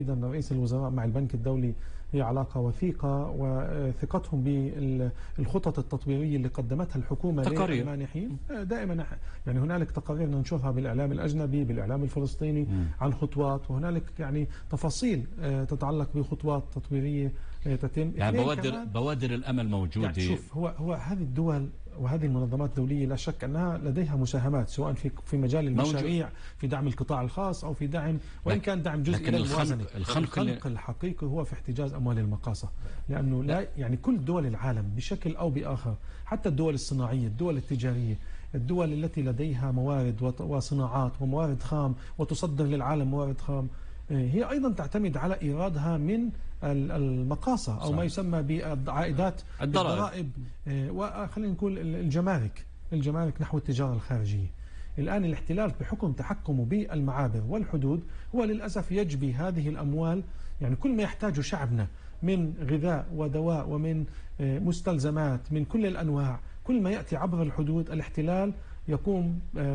إذا رئيس الوزراء مع البنك الدولي هي علاقة وثيقة، وثقتهم بالخطط التطويرية اللي قدمتها الحكومة للمانحين دائما. يعني هنالك تقارير ننشرها بالإعلام الأجنبي بالإعلام الفلسطيني عن خطوات، وهنالك يعني تفاصيل تتعلق بخطوات تطويرية تتم. يعني بوادر الأمل موجودة. يعني شوف، هو هذه الدول وهذه المنظمات الدولية لا شك أنها لديها مساهمات سواء في مجال المشاريع، في دعم القطاع الخاص أو في دعم، وإن كان دعم جزئي لكن للموازنة. الخنق الحقيقي هو في احتجاز أموال المقاصة، لأنه لا يعني كل دول العالم بشكل أو بآخر، حتى الدول الصناعية، الدول التجارية، الدول التي لديها موارد وصناعات وموارد خام وتصدر للعالم موارد خام، هي أيضا تعتمد على إيرادها من المقاصة أو ما يسمى بعائدات الضرائب، وخلينا نقول الجمارك نحو التجارة الخارجية. الآن الاحتلال بحكم تحكمه بالمعابر والحدود هو للأسف يجبي هذه الأموال، يعني كل ما يحتاجه شعبنا من غذاء ودواء ومن مستلزمات من كل الأنواع، كل ما يأتي عبر الحدود الاحتلال يقوم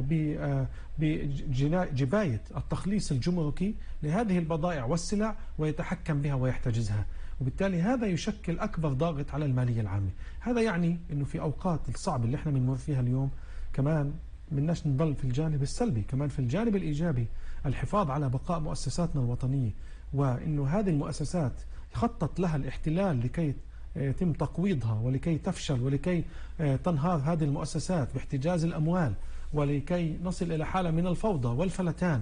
بجباية التخليص الجمركي لهذه البضائع والسلع ويتحكم بها ويحتجزها، وبالتالي هذا يشكل أكبر ضاغط على المالية العامة. هذا يعني أنه في أوقات الصعبة اللي احنا بنمر فيها اليوم كمان بدناش نضل في الجانب السلبي، كمان في الجانب الإيجابي الحفاظ على بقاء مؤسساتنا الوطنية، وأنه هذه المؤسسات خطط لها الاحتلال لكي يتم تقويضها ولكي تفشل ولكي تنهار هذه المؤسسات باحتجاز الأموال، ولكي نصل إلى حالة من الفوضى والفلتان،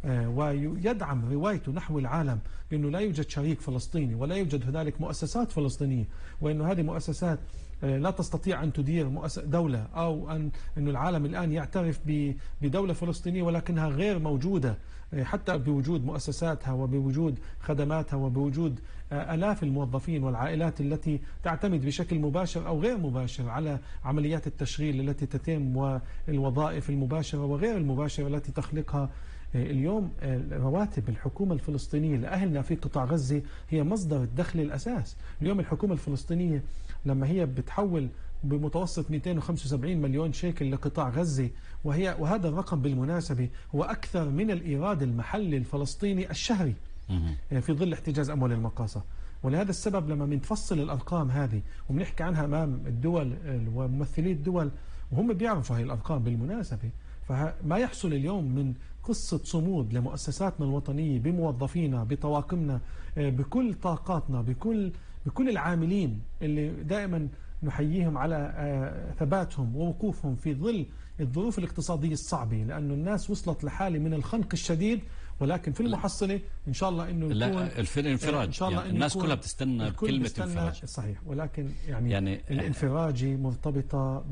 ويدعم روايته نحو العالم بأنه لا يوجد شريك فلسطيني ولا يوجد هنالك مؤسسات فلسطينية، وأنه هذه مؤسسات لا تستطيع أن تدير دولة، أو أن العالم الآن يعترف بدولة فلسطينية ولكنها غير موجودة حتى بوجود مؤسساتها وبوجود خدماتها وبوجود آلاف الموظفين والعائلات التي تعتمد بشكل مباشر أو غير مباشر على عمليات التشغيل التي تتم والوظائف المباشرة وغير المباشرة التي تخلقها. اليوم رواتب الحكومة الفلسطينية لأهلنا في قطاع غزة هي مصدر الدخل الأساس. اليوم الحكومة الفلسطينية لما هي بتحول بمتوسط 275 مليون شيكل لقطاع غزة، وهذا الرقم بالمناسبة هو أكثر من الإيراد المحلي الفلسطيني الشهري في ظل احتجاز أموال المقاصة. ولهذا السبب لما بنتفصل الأرقام هذه وبنحكي عنها أمام الدول وممثلي الدول وهم بيعرفوا هاي الأرقام بالمناسبة، فما يحصل اليوم من قصة صمود لمؤسساتنا الوطنية بموظفينا بطواقمنا بكل طاقاتنا بكل العاملين اللي دائما نحييهم على ثباتهم ووقوفهم في ظل الظروف الاقتصادية الصعبة، لأنه الناس وصلت لحالة من الخنق الشديد، ولكن في المحصلة إن شاء الله إنه يكون الانفراج. إن شاء الله يعني الناس كلها بتستنى كلمة انفراج. صحيح، ولكن يعني الانفراج مرتبطة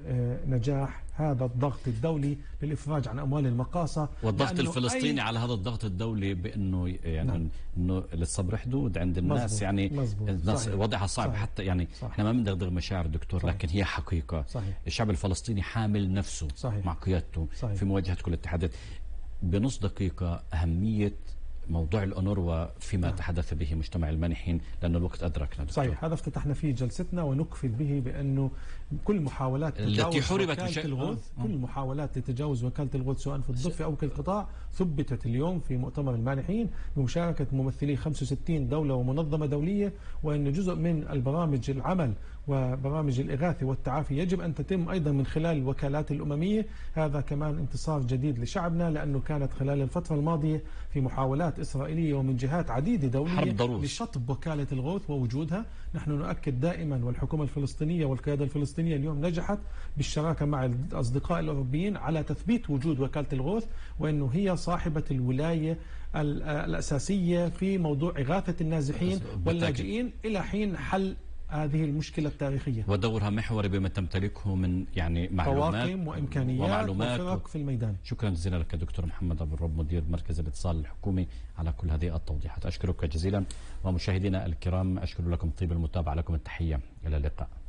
بنجاح هذا الضغط الدولي للإفراج عن أموال المقاصة، والضغط الفلسطيني على هذا الضغط الدولي بأنه يعني إنه للصبر حدود عند الناس. مزبوط. يعني الناس وضعها صعب. صحيح. حتى يعني صحيح. احنا ما بندغدغ مشاعر دكتور. صحيح. لكن هي حقيقة. صحيح. الشعب الفلسطيني حامل نفسه. صحيح. مع قيادته. صحيح. في مواجهة كل التحديات. بنص دقيقة أهمية موضوع الأونروا فيما تحدث به مجتمع المانحين، لأن الوقت أدركنا دكتور. صحيح، هذا افتتحنا فيه جلستنا ونكفل به بأنه كل محاولات التي حوربت وكالة الغوث كل محاولات لتجاوز وكالة الغوث سواء في الضفة أو في القطاع ثبتت اليوم في مؤتمر المانحين بمشاركة ممثلي 65 دولة ومنظمة دولية، وأن جزء من البرامج العمل وبرامج الإغاثة والتعافي يجب أن تتم أيضا من خلال الوكالات الأممية. هذا كمان انتصار جديد لشعبنا، لأنه كانت خلال الفترة الماضية في محاولات إسرائيلية ومن جهات عديدة دولية لشطب وكالة الغوث ووجودها. نحن نؤكد دائما، والحكومة الفلسطينية والقيادة الفلسطينية اليوم نجحت بالشراكة مع الأصدقاء الأوروبيين على تثبيت وجود وكالة الغوث، وأنه هي صاحبة الولاية الأساسية في موضوع إغاثة النازحين واللاجئين إلى حين حل هذه المشكلة التاريخية، ودورها محوري بما تمتلكه من يعني معلومات طواقم وإمكانيات وفرق في الميدان. شكرا جزيلا لك دكتور محمد أبو الرب مدير مركز الاتصال الحكومي على كل هذه التوضيحات. أشكرك جزيلا، ومشاهدينا الكرام أشكر لكم طيب المتابعة، لكم التحية، إلى اللقاء.